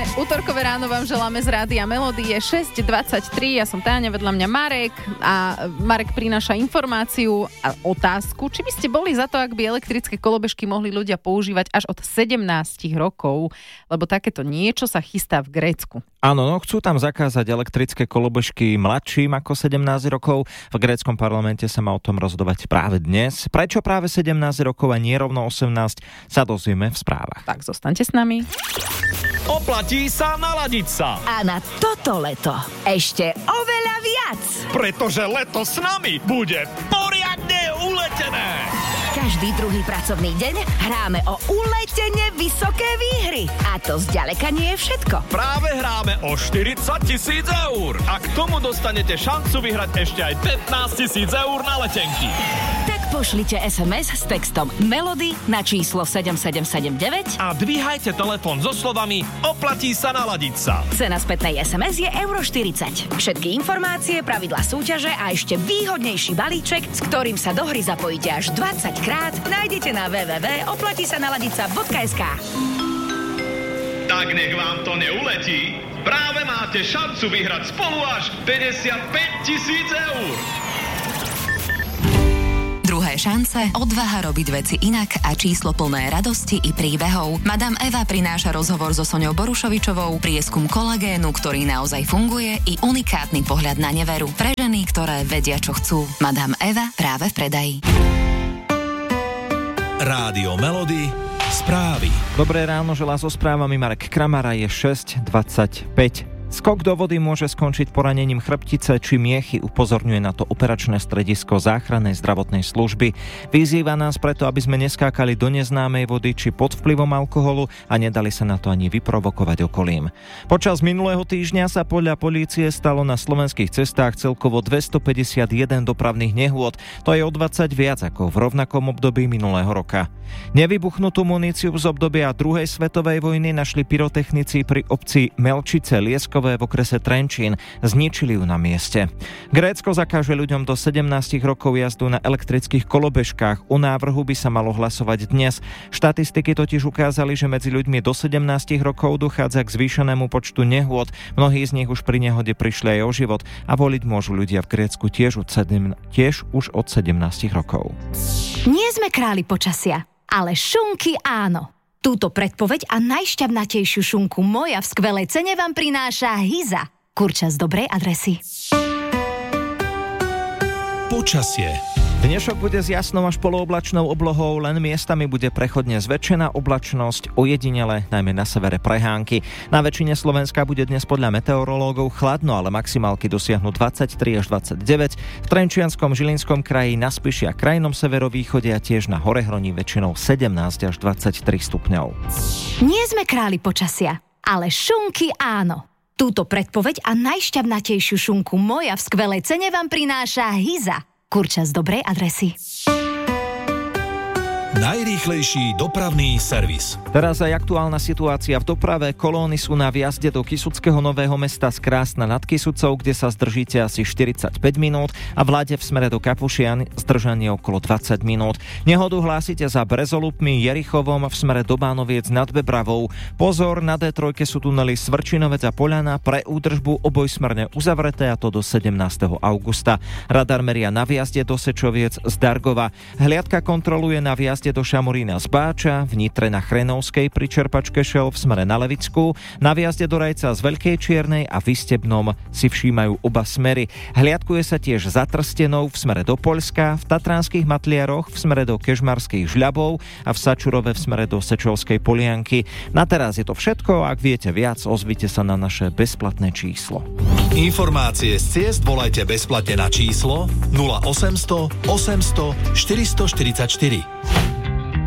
Útorkové ráno vám želáme z Rádia Melody. Je 6:23, ja som Táňa, vedľa mňa Marek a Marek prináša informáciu a otázku, či by ste boli za to, ak by elektrické kolobežky mohli ľudia používať až od 17 rokov, lebo takéto niečo sa chystá v Grécku. Áno, chcú tam zakázať elektrické kolobežky mladším ako 17 rokov. V gréckom parlamente sa má o tom rozhodovať práve dnes. Prečo práve 17 rokov a nie rovno 18 sa dozvieme v správach. Tak zostaňte s nami. Oplatí sa naladiť sa. A na toto leto ešte oveľa viac. Pretože leto s nami bude poriadne uletené. Každý druhý pracovný deň hráme o uletene vysoké výhry. A to zďaleka nie je všetko. Práve hráme o 40 000 eur. A k tomu dostanete šancu vyhrať ešte aj 15 000 eur na letenky. Tak pošlite SMS s textom Melody na číslo 7779 a dvíhajte telefón so slovami Oplatí sa naladiť sa. Cena spätnej SMS je €40. Všetky informácie, pravidlá súťaže a ešte výhodnejší balíček, s ktorým sa do hry zapojíte až 20 krát, nájdete na www.oplatisanaladica.sk. Tak nech vám to neuletí. Práve máte šancu vyhrať spolu až 55 000 eur. Druhé šance, odvaha robiť veci inak a číslo plné radosti i príbehov. Madame Eva prináša rozhovor so Soňou Borušovičovou, prieskum kolagénu, ktorý naozaj funguje, i unikátny pohľad na neveru. Pre ženy, ktoré vedia, čo chcú. Madame Eva práve v predaji. Rádio Melody, správy. Dobré ráno, želá so správami Marek Kramara, je 6:25. Skok do vody môže skončiť poranením chrbtice či miechy, upozorňuje na to operačné stredisko záchrannej zdravotnej služby. Vyzýva nás preto, aby sme neskákali do neznámej vody či pod vplyvom alkoholu a nedali sa na to ani vyprovokovať okolím. Počas minulého týždňa sa podľa polície stalo na slovenských cestách celkovo 251 dopravných nehôd. To je o 20 viac ako v rovnakom období minulého roka. Nevybuchnutú muníciu z obdobia druhej svetovej vojny našli pyrotechnici pri obci Melčice Liesko v okrese Trenčín, zničili ju na mieste. Grécko zakáže ľuďom do 17 rokov jazdu na elektrických kolobežkách. O návrhu by sa malo hlasovať dnes. Štatistiky totiž ukázali, že medzi ľuďmi do 17 rokov dochádza k zvýšenému počtu nehôd. Mnohí z nich už pri nehode prišli aj o život a voliť môžu ľudia v Grécku tiež už od 17 rokov. Nie sme králi počasia, ale šunky áno. Túto predpoveď a najšťavnatejšiu šunku moja v skvelej cene vám prináša Hyza. Kurča z dobrej adresy. Počasie. Dnešok bude s jasnou až polooblačnou oblohou, len miestami bude prechodne zväčšená oblačnosť, ojedinele najmä na severe prehánky. Na väčšine Slovenska bude dnes podľa meteorológov chladno, ale maximálky dosiahnu 23 až 29. V Trenčianskom, Žilinskom kraji, na Spiši a krajnom severovýchode a tiež na Horehroní väčšinou 17 až 23 stupňov. Nie sme králi počasia, ale šunky áno. Túto predpoveď a najšťavnatejšiu šunku moja v skvelej cene vám prináša Hyza. Kurča z dobrej adresy. Najrýchlejší dopravný servis. Teraz aj aktuálna situácia v doprave. Kolóny sú na vjazde do Kysuckého Nového Mesta z Krásna nad Kysucou, kde sa zdržíte asi 45 minút a v Lade v smere do Kapušian zdržanie okolo 20 minút. Nehodu hlásite za Brezolupmi, Jerichovom v smere do Bánoviec nad Bebravou. Pozor, na D3 sú tunely Svrčinovec a Poľana, pre údržbu obojsmerne uzavreté, a to do 17. augusta. Radar meria na vjazde do Sečoviec z Dargova. Hliadka kontroluje na vjazde do Šamorína z Báča, v Nitre na Chrenovskej pri čerpačke Šel v smere na Levickú, na vjazde do Rajca z Veľkej Čiernej a v Istebnom si všímajú oba smery. Hliadkuje sa tiež za Trstenou v smere do Poľska, v Tatranských Matliaroch v smere do Kežmarských Žľabov a v Sačurove v smere do Sečovskej Polianky. Na teraz je to všetko, ak viete viac, ozvite sa na naše bezplatné číslo. Informácie z ciest volajte bezplatne na číslo 0800 800 444.